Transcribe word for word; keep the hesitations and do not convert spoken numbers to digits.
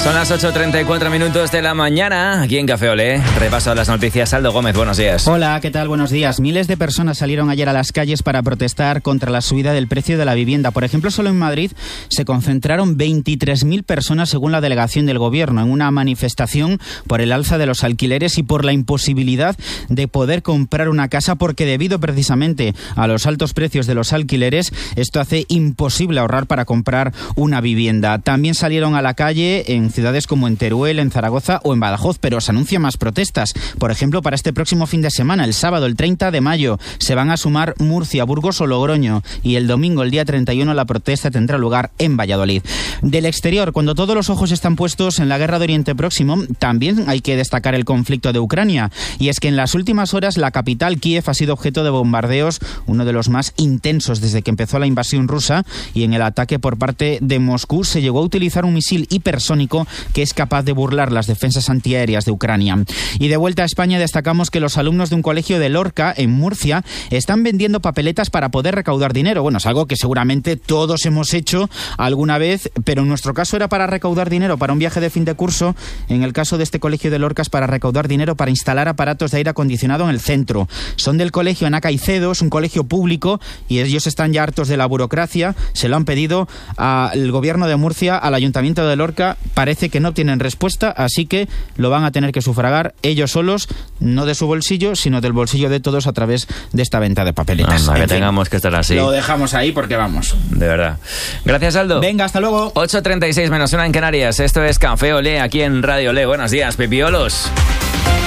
Son las ocho treinta y cuatro minutos de la mañana, aquí en Café Olé. Repaso a las noticias. Aldo Gómez, buenos días. Hola, ¿qué tal? Buenos días. Miles de personas salieron ayer a las calles para protestar contra la subida del precio de la vivienda. Por ejemplo, solo en Madrid se concentraron veintitrés mil personas según la delegación del Gobierno en una manifestación por el alza de los alquileres y por la imposibilidad de poder comprar una casa, porque debido precisamente a los altos precios de los alquileres, esto hace imposible ahorrar para comprar una vivienda. También salieron a la calle en ciudades como en Teruel, en Zaragoza o en Badajoz, pero se anuncian más protestas. Por ejemplo, para este próximo fin de semana, el sábado, el treinta de mayo, se van a sumar Murcia, Burgos o Logroño, y el domingo, el día treinta y uno, la protesta tendrá lugar en Valladolid. Del exterior, cuando todos los ojos están puestos en la guerra de Oriente Próximo, también hay que destacar el conflicto de Ucrania, y es que en las últimas horas la capital, Kiev, ha sido objeto de bombardeos, uno de los más intensos desde que empezó la invasión rusa, y en el ataque por parte de Moscú se llegó a utilizar un misil hipersónico que es capaz de burlar las defensas antiaéreas de Ucrania. Y de vuelta a España, destacamos que los alumnos de un colegio de Lorca, en Murcia, están vendiendo papeletas para poder recaudar dinero. Bueno, es algo que seguramente todos hemos hecho alguna vez, pero en nuestro caso era para recaudar dinero para un viaje de fin de curso. En el caso de este colegio de Lorca es para recaudar dinero para instalar aparatos de aire acondicionado en el centro. Son del colegio Ana Caicedo, es un colegio público, y ellos están ya hartos de la burocracia. Se lo han pedido al gobierno de Murcia, al ayuntamiento de Lorca. Parece que no tienen respuesta, así que lo van a tener que sufragar ellos solos, no de su bolsillo, sino del bolsillo de todos a través de esta venta de papeletas. Anda, que tengamos que estar así. Lo dejamos ahí porque vamos. De verdad. Gracias, Aldo. Venga, hasta luego. ocho treinta y seis menos una en Canarias. Esto es Café Olé, aquí en Radio Olé. Buenos días, pipiolos.